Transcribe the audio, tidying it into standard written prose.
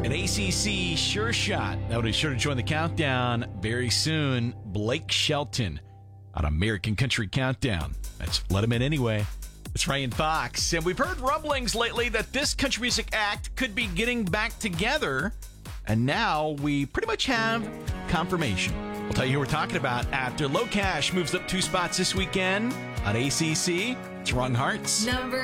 An ACC sure shot. That would be sure to join the countdown very soon. Blake Shelton on American Country Countdown. Let's let him in anyway. It's Ryan Fox. And we've heard rumblings lately that this country music act could be getting back together. And now we pretty much have confirmation. We'll tell you who we're talking about after Low Cash moves up 2 spots this weekend on ACC. It's Wrong Hearts. Number